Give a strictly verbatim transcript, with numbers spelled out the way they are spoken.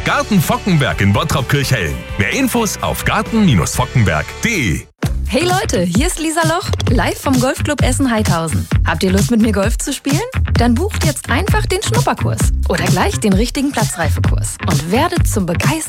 Garten Fockenberg in Bottrop-Kirchhellen. Mehr Infos auf garten Bindestrich fockenberg punkt de. Hey Leute, hier ist Lisa Loch, live vom Golfclub Essen-Heidhausen. Habt ihr Lust mit mir Golf zu spielen? Dann bucht jetzt einfach den Schnupperkurs oder gleich den richtigen Platzreifekurs und werdet zum begeisterten